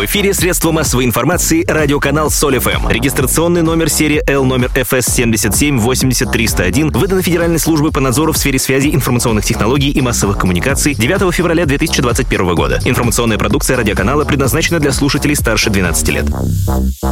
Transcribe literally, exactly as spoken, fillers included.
эфире средства массовой информации радиоканал Соль эф эм. Регистрационный номер серии Л номер эф эс семьдесят семь восемьдесят триста один выдан Федеральной службой по надзору в сфере связи, информационных технологий и массовых коммуникаций девятого февраля две тысячи двадцать первого года. Информационная продукция радиоканала предназначена для слушателей старше двенадцати лет.